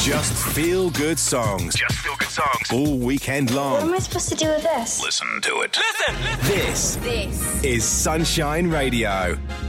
Just feel good songs. Just feel good songs. All weekend What long. am I supposed to do with this? Listen to it. This is Sunshine Radio.